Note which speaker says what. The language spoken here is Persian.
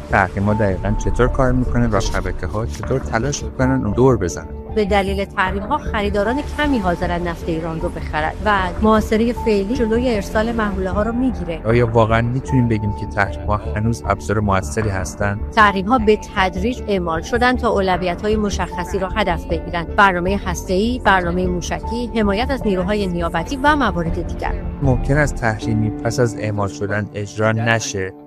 Speaker 1: تحریم‌ها دقیقاً چطور کار میکنه و شبکه‌ها چطور تلاش میکنن اون دور بزنن.
Speaker 2: به دلیل تحریم‌ها خریداران کمی حاضرن نفت ایران رو بخرن و محاصره فعلی جلوی ارسال محموله‌ها رو میگیره.
Speaker 1: آیا واقعاً میتونیم بگیم که تحریم‌ها هنوز ابزار موثری هستن؟
Speaker 2: تحریم‌ها به تدریج اعمال شدن تا اولویت‌های مشخصی را هدف بگیرن: برنامه هسته‌ای، برنامه موشکی، حمایت از نیروهای نیابتی و موارد دیگر.
Speaker 1: ممکن است تحریمی پس از اعمال شدن اجرا نشه